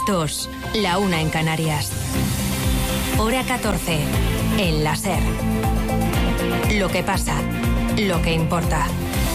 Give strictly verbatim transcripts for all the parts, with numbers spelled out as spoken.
dos, la una en Canarias. Hora catorce, en la SER. Lo que pasa, lo que importa.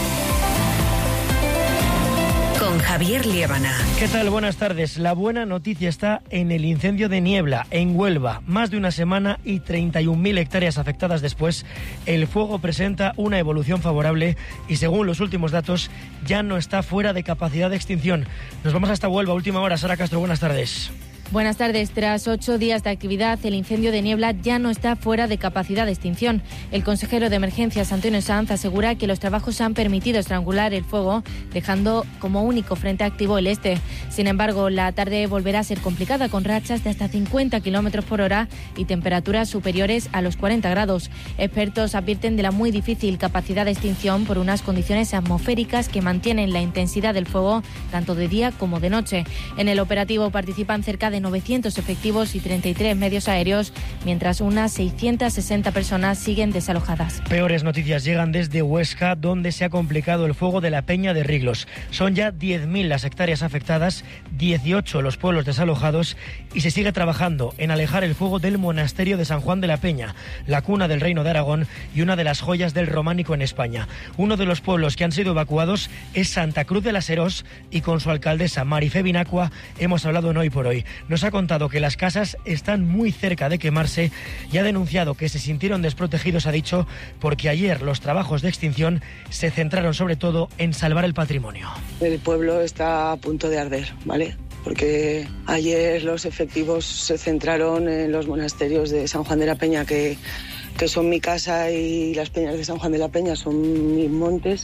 Con Javier Liébana. ¿Qué tal? Buenas tardes. La buena noticia está en el incendio de Niebla, en Huelva. Más de una semana y treinta y un mil hectáreas afectadas después, el fuego presenta una evolución favorable y, según los últimos datos, ya no está fuera de capacidad de extinción. Nos vamos hasta Huelva, última hora. Sara Castro, buenas tardes. Buenas tardes. Tras ocho días de actividad, el incendio de Niebla ya no está fuera de capacidad de extinción. El consejero de Emergencias, Antonio Sanz, asegura que los trabajos han permitido estrangular el fuego, dejando como único frente activo el este. Sin embargo, la tarde volverá a ser complicada, con rachas de hasta cincuenta kilómetros por hora y temperaturas superiores a los cuarenta grados. Expertos advierten de la muy difícil capacidad de extinción por unas condiciones atmosféricas que mantienen la intensidad del fuego tanto de día como de noche. En el operativo participan cerca de novecientos efectivos y treinta y tres medios aéreos, mientras unas seiscientas sesenta personas siguen desalojadas. Peores noticias llegan desde Huesca, donde se ha complicado el fuego de la Peña de Riglos. Son ya diez mil las hectáreas afectadas, dieciocho los pueblos desalojados y se sigue trabajando en alejar el fuego del monasterio de San Juan de la Peña, la cuna del Reino de Aragón y una de las joyas del románico en España. Uno de los pueblos que han sido evacuados es Santa Cruz de las Herós y con su alcaldesa Marifé Binacua hemos hablado en Hoy por Hoy. Nos ha contado que las casas están muy cerca de quemarse y ha denunciado que se sintieron desprotegidos, ha dicho, porque ayer los trabajos de extinción se centraron sobre todo en salvar el patrimonio. El pueblo está a punto de arder, ¿vale? Porque ayer los efectivos se centraron en los monasterios de San Juan de la Peña, que, que son mi casa, y las peñas de San Juan de la Peña son mis montes,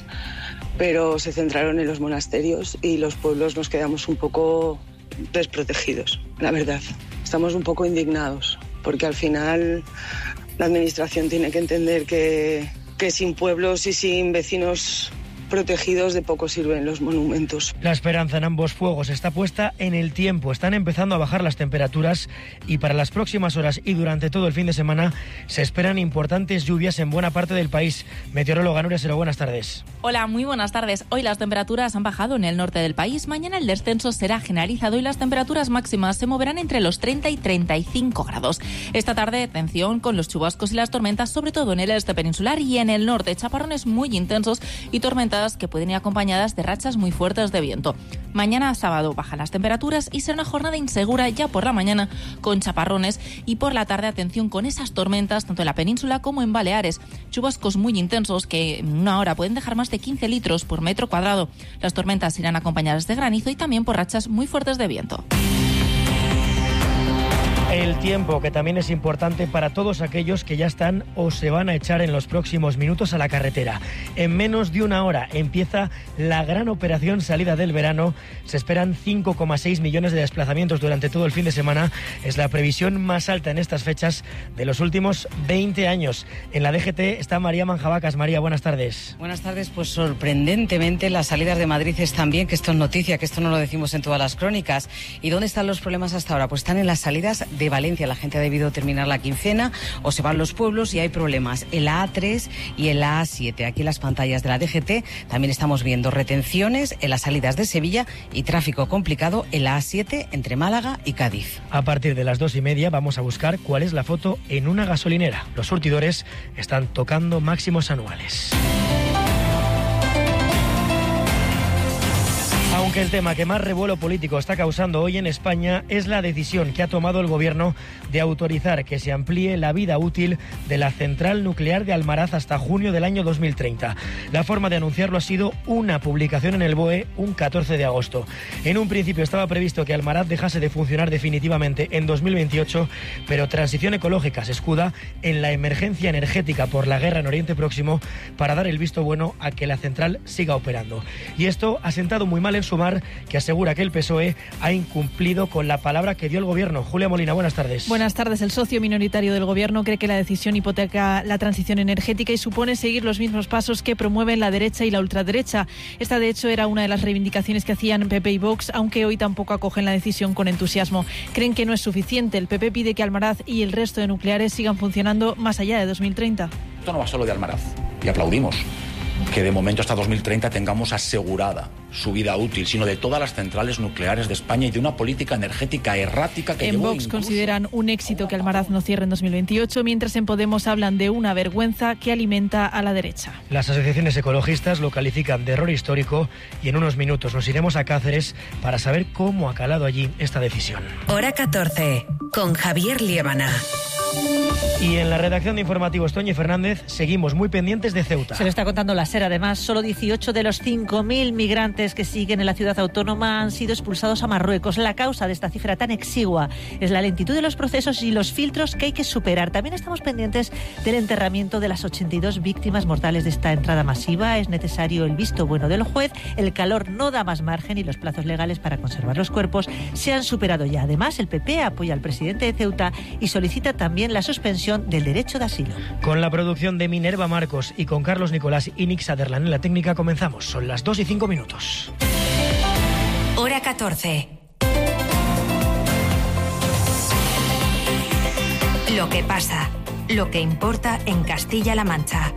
pero se centraron en los monasterios y los pueblos nos quedamos un poco desprotegidos, la verdad. Estamos un poco indignados, porque al final la administración tiene que entender que, que sin pueblos y sin vecinos protegidos de poco sirven los monumentos. La esperanza en ambos fuegos está puesta en el tiempo. Están empezando a bajar las temperaturas y para las próximas horas y durante todo el fin de semana se esperan importantes lluvias en buena parte del país. Meteoróloga Nuria Sero, buenas tardes. Hola, muy buenas tardes. Hoy las temperaturas han bajado en el norte del país. Mañana el descenso será generalizado y las temperaturas máximas se moverán entre los treinta y treinta y cinco grados. Esta tarde, atención con los chubascos y las tormentas, sobre todo en el este peninsular y en el norte. Chaparrones muy intensos y tormentas que pueden ir acompañadas de rachas muy fuertes de viento. Mañana sábado bajan las temperaturas y será una jornada insegura ya por la mañana con chaparrones y por la tarde atención con esas tormentas tanto en la península como en Baleares. Chubascos muy intensos que en una hora pueden dejar más de quince litros por metro cuadrado. Las tormentas irán acompañadas de granizo y también por rachas muy fuertes de viento. El tiempo, que también es importante para todos aquellos que ya están o se van a echar en los próximos minutos a la carretera. En menos de una hora empieza la gran operación salida del verano. Se esperan cinco coma seis millones de desplazamientos durante todo el fin de semana. Es la previsión más alta en estas fechas de los últimos veinte años. En la D G T está María Manjabacas. María, buenas tardes. Buenas tardes. Pues sorprendentemente las salidas de Madrid están bien, que esto es noticia, que esto no lo decimos en todas las crónicas. ¿Y dónde están los problemas hasta ahora? Pues están en las salidas de Valencia. La gente ha debido terminar la quincena o se van los pueblos y hay problemas en la A tres y en la A siete. Aquí en las pantallas de la D G T también estamos viendo retenciones en las salidas de Sevilla y tráfico complicado en la A siete entre Málaga y Cádiz. A partir de las dos y media vamos a buscar cuál es la foto en una gasolinera. Los surtidores están tocando máximos anuales. Aunque el tema que más revuelo político está causando hoy en España es la decisión que ha tomado el Gobierno de autorizar que se amplíe la vida útil de la central nuclear de Almaraz hasta junio del año dos mil treinta. La forma de anunciarlo ha sido una publicación en el B O E un catorce de agosto. En un principio estaba previsto que Almaraz dejase de funcionar definitivamente en dos mil veintiocho, pero Transición Ecológica se escuda en la emergencia energética por la guerra en Oriente Próximo para dar el visto bueno a que la central siga operando. Y esto ha sentado muy mal en Sumar, que asegura que el P S O E ha incumplido con la palabra que dio el Gobierno. Julia Molina, buenas tardes. Buenas tardes. El socio minoritario del Gobierno cree que la decisión hipoteca la transición energética y supone seguir los mismos pasos que promueven la derecha y la ultraderecha. Esta, de hecho, era una de las reivindicaciones que hacían P P y Vox, aunque hoy tampoco acogen la decisión con entusiasmo. Creen que no es suficiente. El P P pide que Almaraz y el resto de nucleares sigan funcionando más allá de dos mil treinta. Esto no va solo de Almaraz, y aplaudimos que de momento hasta dos mil treinta tengamos asegurada su vida útil, sino de todas las centrales nucleares de España y de una política energética errática que en llevó Vox incluso... consideran un éxito que Almaraz no cierre en dos mil veintiocho, mientras en Podemos hablan de una vergüenza que alimenta a la derecha. Las asociaciones ecologistas lo califican de error histórico y en unos minutos nos iremos a Cáceres para saber cómo ha calado allí esta decisión. Hora catorce, con Javier Liébana. Y en la redacción de informativos, Toñi Fernández, seguimos muy pendientes de Ceuta. Se lo está contando la SER. Además, solo dieciocho de los cinco mil migrantes que siguen en la ciudad autónoma han sido expulsados a Marruecos. La causa de esta cifra tan exigua es la lentitud de los procesos y los filtros que hay que superar. También estamos pendientes del enterramiento de las ochenta y dos víctimas mortales de esta entrada masiva. Es necesario el visto bueno del juez. El calor no da más margen y los plazos legales para conservar los cuerpos se han superado ya. Además, el P P apoya al presidente de Ceuta y solicita también la suspensión del derecho de asilo. Con la producción de Minerva Marcos y con Carlos Nicolás y Nick Sutherland en la técnica comenzamos. Son las dos y cinco minutos. Hora catorce. Lo que pasa, lo que importa en Castilla-La Mancha.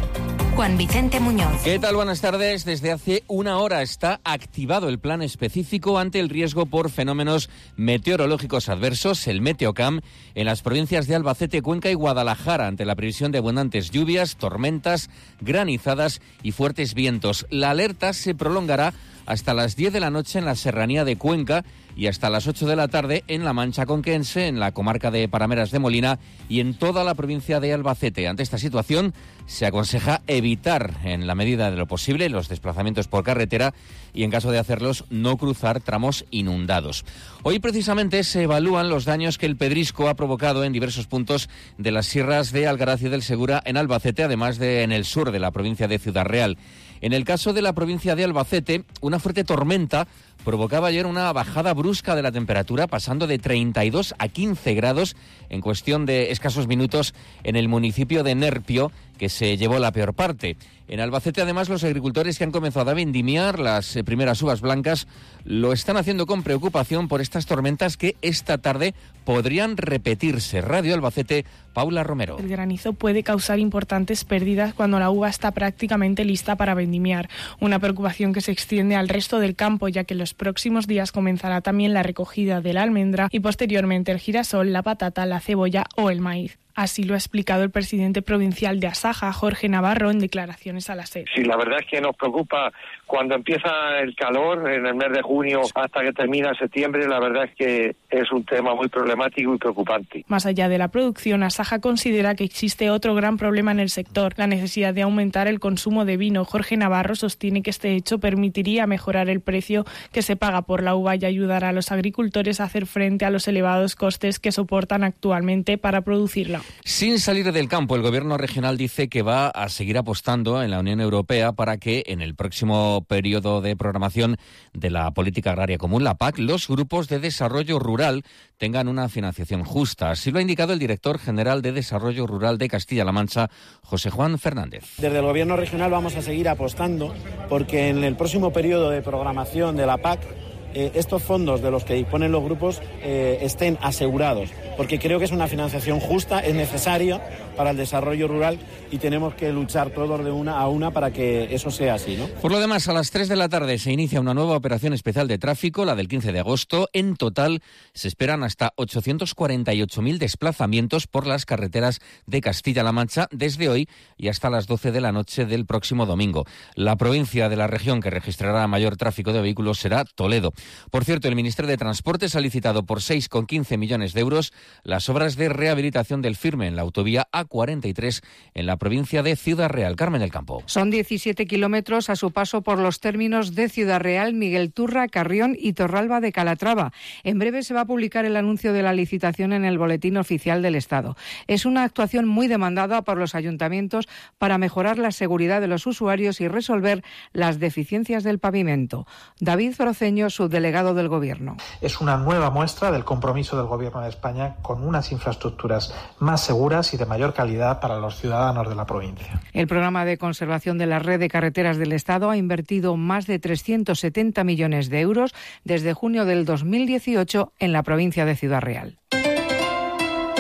Juan Vicente Muñoz. ¿Qué tal? Buenas tardes. Desde hace una hora está activado el plan específico ante el riesgo por fenómenos meteorológicos adversos, el Meteocam, en las provincias de Albacete, Cuenca y Guadalajara, ante la previsión de abundantes lluvias, tormentas, granizadas y fuertes vientos. La alerta se prolongará hasta las diez de la noche en la serranía de Cuenca y hasta las ocho de la tarde en la Mancha Conquense, en la comarca de Parameras de Molina y en toda la provincia de Albacete. Ante esta situación se aconseja evitar, en la medida de lo posible, los desplazamientos por carretera y, en caso de hacerlos, no cruzar tramos inundados. Hoy, precisamente, se evalúan los daños que el pedrisco ha provocado en diversos puntos de las sierras de Algaraz y del Segura en Albacete, además de en el sur de la provincia de Ciudad Real. En el caso de la provincia de Albacete, una fuerte tormenta provocaba ayer una bajada brusca de la temperatura, pasando de treinta y dos a quince grados en cuestión de escasos minutos en el municipio de Nerpio, que se llevó la peor parte. En Albacete, además, los agricultores que han comenzado a vendimiar las primeras uvas blancas lo están haciendo con preocupación por estas tormentas que esta tarde podrían repetirse. Radio Albacete, Paula Romero. El granizo puede causar importantes pérdidas cuando la uva está prácticamente lista para vendimiar. Una preocupación que se extiende al resto del campo, ya que en los próximos días comenzará también la recogida de la almendra y posteriormente el girasol, la patata, la cebolla o el maíz. Así lo ha explicado el presidente provincial de Asaja, Jorge Navarro, en declaraciones a la SER. Sí, la verdad es que nos preocupa cuando empieza el calor, en el mes de junio hasta que termina septiembre, la verdad es que es un tema muy problemático y preocupante. Más allá de la producción, Asaja considera que existe otro gran problema en el sector, la necesidad de aumentar el consumo de vino. Jorge Navarro sostiene que este hecho permitiría mejorar el precio que se paga por la uva y ayudar a los agricultores a hacer frente a los elevados costes que soportan actualmente para producirla. Sin salir del campo, el gobierno regional dice que va a seguir apostando en la Unión Europea para que en el próximo periodo de programación de la Política Agraria Común, la P A C, los grupos de desarrollo rural tengan una financiación justa. Así lo ha indicado el director general de Desarrollo Rural de Castilla-La Mancha, José Juan Fernández. Desde el gobierno regional vamos a seguir apostando porque en el próximo periodo de programación de la P A C Eh, estos fondos de los que disponen los grupos eh, estén asegurados, porque creo que es una financiación justa, es necesaria para el desarrollo rural y tenemos que luchar todos de una a una para que eso sea así, ¿no? Por lo demás, a las tres de la tarde se inicia una nueva operación especial de tráfico, la del quince de agosto. En total se esperan hasta ochocientos cuarenta y ocho mil desplazamientos por las carreteras de Castilla-La Mancha desde hoy y hasta las doce de la noche del próximo domingo. La provincia de la región que registrará mayor tráfico de vehículos será Toledo. Por cierto, el Ministerio de Transportes ha licitado por seis coma quince millones de euros las obras de rehabilitación del firme en la autovía A cuarenta y tres en la provincia de Ciudad Real. Carmen del Campo. Son diecisiete kilómetros a su paso por los términos de Ciudad Real, Miguel Turra, Carrión y Torralba de Calatrava. En breve se va a publicar el anuncio de la licitación en el Boletín Oficial del Estado. Es una actuación muy demandada por los ayuntamientos para mejorar la seguridad de los usuarios y resolver las deficiencias del pavimento. David Froceño, subdelegado del Gobierno. Es una nueva muestra del compromiso del Gobierno de España con unas infraestructuras más seguras y de mayor calidad para los ciudadanos de la provincia. El programa de conservación de la red de carreteras del Estado ha invertido más de trescientos setenta millones de euros desde junio del dos mil dieciocho en la provincia de Ciudad Real.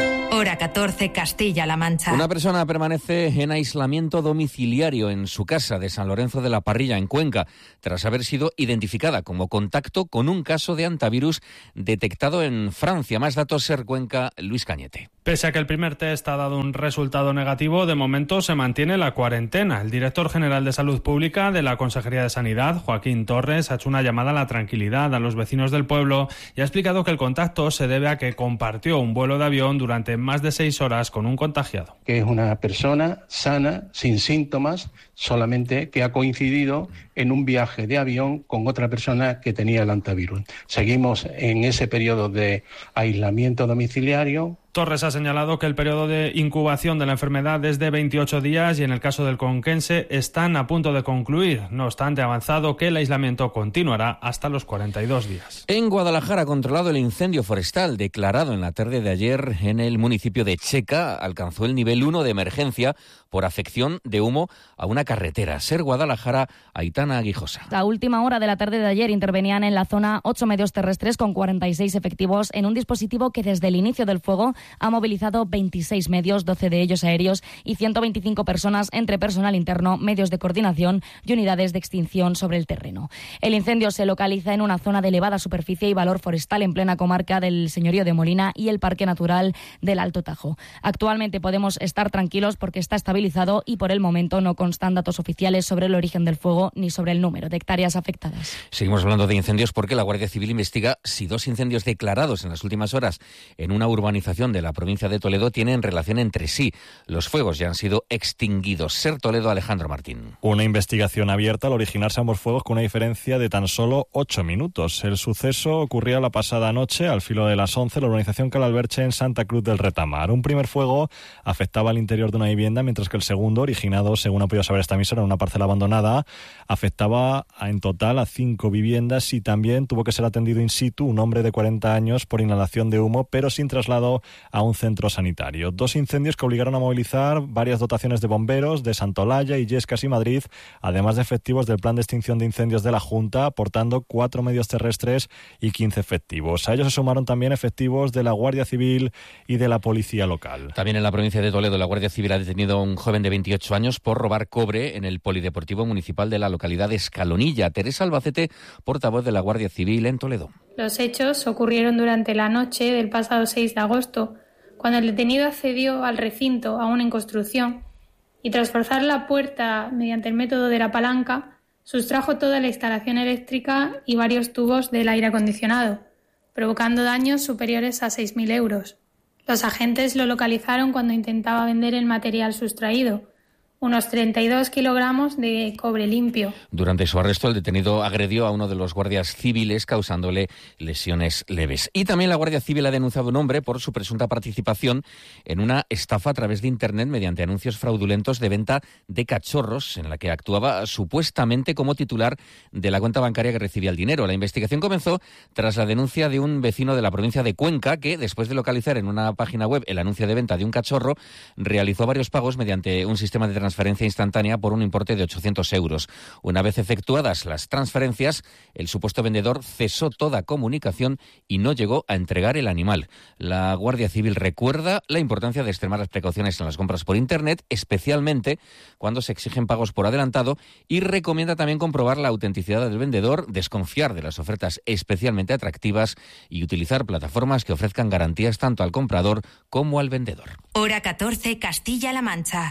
Hora catorce, Castilla-La Mancha. Una persona permanece en aislamiento domiciliario en su casa de San Lorenzo de la Parrilla, en Cuenca, tras haber sido identificada como contacto con un caso de hantavirus detectado en Francia. Más datos, Ser Cuenca, Luis Cañete. Pese a que el primer test ha dado un resultado negativo, de momento se mantiene la cuarentena. El director general de Salud Pública de la Consejería de Sanidad, Joaquín Torres, ha hecho una llamada a la tranquilidad a los vecinos del pueblo y ha explicado que el contacto se debe a que compartió un vuelo de avión durante más de seis horas con un contagiado. Que es una persona sana, sin síntomas, solamente que ha coincidido en un viaje de avión con otra persona que tenía el hantavirus. Seguimos en ese periodo de aislamiento domiciliario. Torres ha señalado que el periodo de incubación de la enfermedad es de veintiocho días y en el caso del conquense están a punto de concluir. No obstante, ha avanzado que el aislamiento continuará hasta los cuarenta y dos días. En Guadalajara ha controlado el incendio forestal declarado en la tarde de ayer en el municipio de Checa. Alcanzó el nivel uno de emergencia por afección de humo a una carretera. Ser Guadalajara, Aitana Aguijosa. A última hora de la tarde de ayer intervenían en la zona ocho medios terrestres con cuarenta y seis efectivos en un dispositivo que desde el inicio del fuego ha movilizado veintiséis medios, doce de ellos aéreos y ciento veinticinco personas entre personal interno, medios de coordinación y unidades de extinción sobre el terreno. El incendio se localiza en una zona de elevada superficie y valor forestal en plena comarca del Señorío de Molina y el Parque Natural del Alto Tajo. Actualmente podemos estar tranquilos porque está estabilizado y por el momento no constan datos oficiales sobre el origen del fuego ni sobre el número de hectáreas afectadas. Seguimos hablando de incendios porque la Guardia Civil investiga si dos incendios declarados en las últimas horas en una urbanización de la provincia de Toledo tienen relación entre sí. Los fuegos ya han sido extinguidos. Ser Toledo, Alejandro Martín. Una investigación abierta al originarse ambos fuegos con una diferencia de tan solo ocho minutos. El suceso ocurría la pasada noche, al filo de las once, en la urbanización Calalberche en Santa Cruz del Retamar. Un primer fuego afectaba al interior de una vivienda, mientras que el segundo, originado, según ha podido saber esta emisora, en una parcela abandonada, afectaba a, en total a cinco viviendas y también tuvo que ser atendido in situ un hombre de cuarenta años por inhalación de humo, pero sin traslado a un centro sanitario. Dos incendios que obligaron a movilizar varias dotaciones de bomberos de Santolaya, Illescas y Madrid, además de efectivos del Plan de Extinción de Incendios de la Junta, aportando cuatro medios terrestres y quince efectivos. A ellos se sumaron también efectivos de la Guardia Civil y de la Policía Local. También en la provincia de Toledo, la Guardia Civil ha detenido a un joven de veintiocho años por robar cobre en el Polideportivo Municipal de la localidad de Escalonilla. Teresa Albacete, portavoz de la Guardia Civil en Toledo. Los hechos ocurrieron durante la noche del pasado seis de agosto, cuando el detenido accedió al recinto aún en construcción y tras forzar la puerta mediante el método de la palanca, sustrajo toda la instalación eléctrica y varios tubos del aire acondicionado, provocando daños superiores a seis mil euros. Los agentes lo localizaron cuando intentaba vender el material sustraído, unos treinta y dos kilogramos de cobre limpio. Durante su arresto, el detenido agredió a uno de los guardias civiles, causándole lesiones leves. Y también la Guardia Civil ha denunciado a un hombre por su presunta participación en una estafa a través de Internet mediante anuncios fraudulentos de venta de cachorros, en la que actuaba supuestamente como titular de la cuenta bancaria que recibía el dinero. La investigación comenzó tras la denuncia de un vecino de la provincia de Cuenca que, después de localizar en una página web el anuncio de venta de un cachorro, realizó varios pagos mediante un sistema de transferencia transferencia instantánea por un importe de ochocientos euros. Una vez efectuadas las transferencias, el supuesto vendedor cesó toda comunicación y no llegó a entregar el animal. La Guardia Civil recuerda la importancia de extremar las precauciones en las compras por Internet, especialmente cuando se exigen pagos por adelantado, y recomienda también comprobar la autenticidad del vendedor, desconfiar de las ofertas especialmente atractivas y utilizar plataformas que ofrezcan garantías tanto al comprador como al vendedor. Hora catorce, Castilla-La Mancha.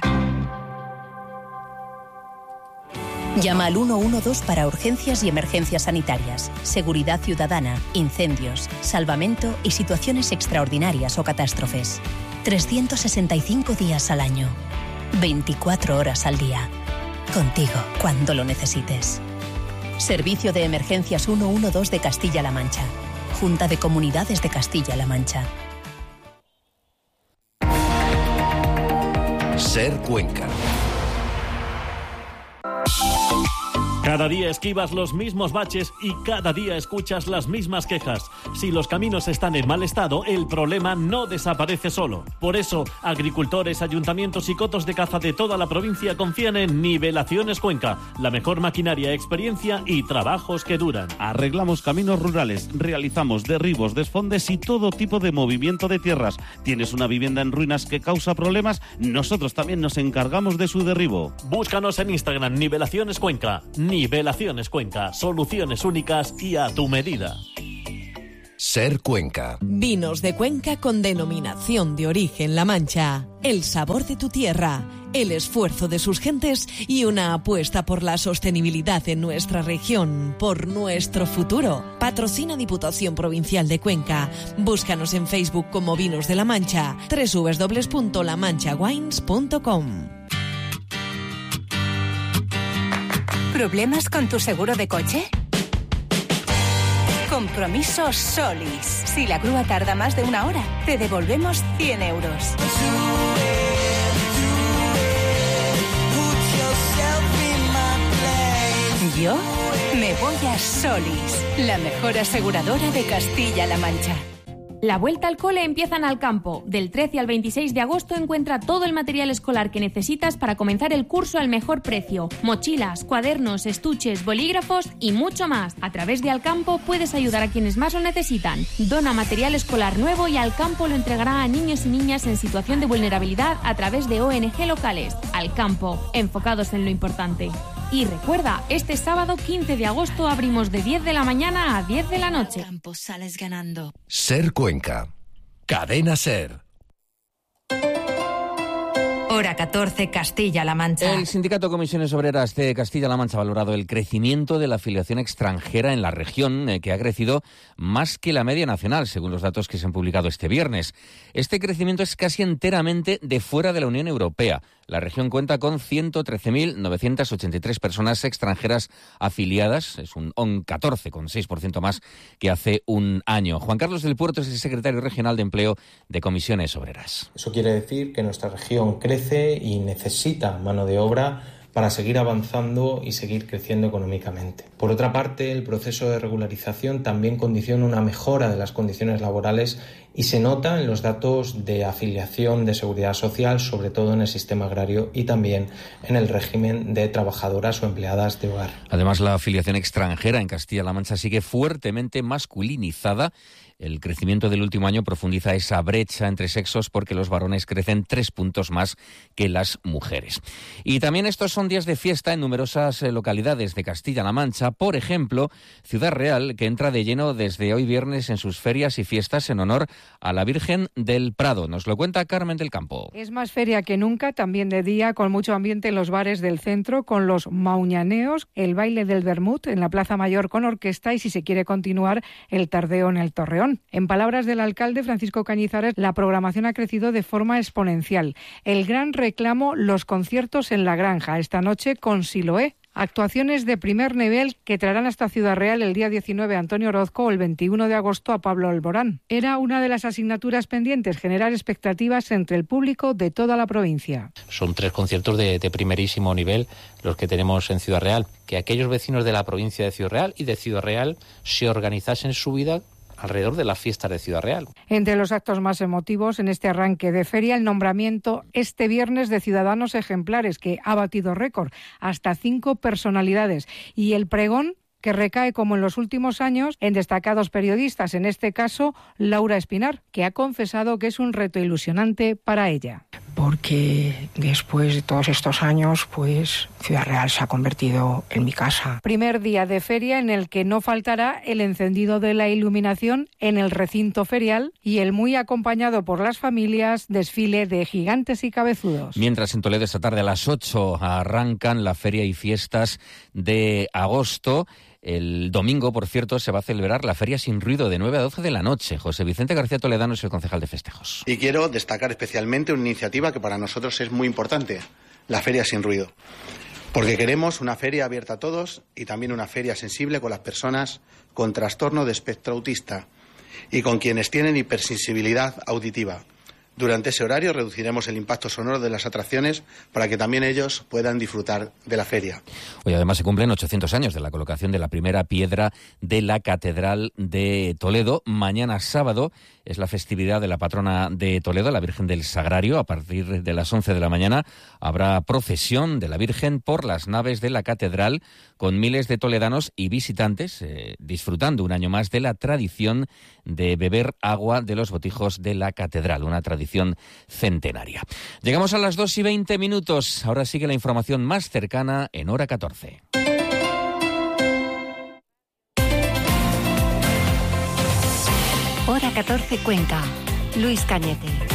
Llama al uno uno dos para urgencias y emergencias sanitarias, seguridad ciudadana, incendios, salvamento y situaciones extraordinarias o catástrofes. trescientos sesenta y cinco días al año, veinticuatro horas al día. Contigo cuando lo necesites. Servicio de Emergencias uno uno dos de Castilla-La Mancha. Junta de Comunidades de Castilla-La Mancha. Ser Cuenca. Cada día esquivas los mismos baches y cada día escuchas las mismas quejas. Si los caminos están en mal estado, el problema no desaparece solo. Por eso, agricultores, ayuntamientos y cotos de caza de toda la provincia confían en Nivelaciones Cuenca, la mejor maquinaria, experiencia y trabajos que duran. Arreglamos caminos rurales, realizamos derribos, desfondes y todo tipo de movimiento de tierras. ¿Tienes una vivienda en ruinas que causa problemas? Nosotros también nos encargamos de su derribo. Búscanos en Instagram, Nivelaciones Cuenca. Nivelaciones Cuenca, soluciones únicas y a tu medida. Ser Cuenca. Vinos de Cuenca con denominación de origen La Mancha. El sabor de tu tierra, el esfuerzo de sus gentes y una apuesta por la sostenibilidad en nuestra región, por nuestro futuro. Patrocina Diputación Provincial de Cuenca. Búscanos en Facebook como Vinos de La Mancha, doble u doble u doble u punto la mancha wines punto com. ¿Problemas con tu seguro de coche? Compromiso Solis. Si la grúa tarda más de una hora, te devolvemos cien euros. Yo me voy a Solis, la mejor aseguradora de Castilla-La Mancha. La vuelta al cole empieza en Alcampo. Del trece al veintiséis de agosto encuentra todo el material escolar que necesitas para comenzar el curso al mejor precio. Mochilas, cuadernos, estuches, bolígrafos y mucho más. A través de Alcampo puedes ayudar a quienes más lo necesitan. Dona material escolar nuevo y Alcampo lo entregará a niños y niñas en situación de vulnerabilidad a través de O N G locales. Alcampo, enfocados en lo importante. Y recuerda, este sábado quince de agosto abrimos de diez de la mañana a diez de la noche. Campo, sales ganando. Ser Cuenca. Cadena Ser. Hora catorce, Castilla-La Mancha. El Sindicato Comisiones Obreras de Castilla-La Mancha ha valorado el crecimiento de la afiliación extranjera en la región, eh, que ha crecido más que la media nacional, según los datos que se han publicado este viernes. Este crecimiento es casi enteramente de fuera de la Unión Europea. La región cuenta con ciento trece mil novecientas ochenta y tres personas extranjeras afiliadas, es un catorce coma seis por ciento más que hace un año. Juan Carlos del Puerto es el secretario regional de Empleo de Comisiones Obreras. Eso quiere decir que nuestra región crece y necesita mano de obra para seguir avanzando y seguir creciendo económicamente. Por otra parte, el proceso de regularización también condiciona una mejora de las condiciones laborales y se nota en los datos de afiliación de seguridad social, sobre todo en el sistema agrario y también en el régimen de trabajadoras o empleadas de hogar. Además, la afiliación extranjera en Castilla-La Mancha sigue fuertemente masculinizada. El crecimiento del último año profundiza esa brecha entre sexos porque los varones crecen tres puntos más que las mujeres. Y también estos son días de fiesta en numerosas localidades de Castilla-La Mancha. Por ejemplo, Ciudad Real, que entra de lleno desde hoy viernes en sus ferias y fiestas en honor a la Virgen del Prado. Nos lo cuenta Carmen del Campo. Es más feria que nunca, también de día, con mucho ambiente en los bares del centro, con los mauñaneos, el baile del vermut en la Plaza Mayor con orquesta y, si se quiere continuar, el tardeo en el Torreón. En palabras del alcalde Francisco Cañizares, la programación ha crecido de forma exponencial. El gran reclamo, los conciertos en la Granja, esta noche con Siloé. Actuaciones de primer nivel que traerán hasta Ciudad Real el día diecinueve a Antonio Orozco o el veintiuno de agosto a Pablo Alborán. Era una de las asignaturas pendientes, generar expectativas entre el público de toda la provincia. Son tres conciertos de, de primerísimo nivel los que tenemos en Ciudad Real. Que aquellos vecinos de la provincia de Ciudad Real y de Ciudad Real se organizasen su vida alrededor de las fiestas de Ciudad Real. Entre los actos más emotivos en este arranque de feria, el nombramiento este viernes de ciudadanos ejemplares, que ha batido récord, hasta cinco personalidades, y el pregón que recae, como en los últimos años, en destacados periodistas, en este caso Laura Espinar, que ha confesado que es un reto ilusionante para ella. Porque después de todos estos años, pues Ciudad Real se ha convertido en mi casa. Primer día de feria en el que no faltará el encendido de la iluminación en el recinto ferial y el muy acompañado por las familias desfile de gigantes y cabezudos. Mientras en Toledo esta tarde a las ocho arrancan la feria y fiestas de agosto. El domingo, por cierto, se va a celebrar la Feria Sin Ruido de nueve a doce de la noche. José Vicente García Toledano es el concejal de festejos. Y quiero destacar especialmente una iniciativa que para nosotros es muy importante, la Feria Sin Ruido. Porque queremos una feria abierta a todos y también una feria sensible con las personas con trastorno de espectro autista y con quienes tienen hipersensibilidad auditiva. Durante ese horario reduciremos el impacto sonoro de las atracciones para que también ellos puedan disfrutar de la feria. Hoy además se cumplen ochocientos años de la colocación de la primera piedra de la Catedral de Toledo. Mañana sábado es la festividad de la patrona de Toledo, la Virgen del Sagrario. A partir de las once de la mañana habrá procesión de la Virgen por las naves de la Catedral con miles de toledanos y visitantes eh, disfrutando un año más de la tradición de beber agua de los botijos de la Catedral, una tradición centenaria. Llegamos a las dos y veinte minutos. Ahora sigue la información más cercana en hora catorce. Hora catorce Cuenca. Luis Cañete.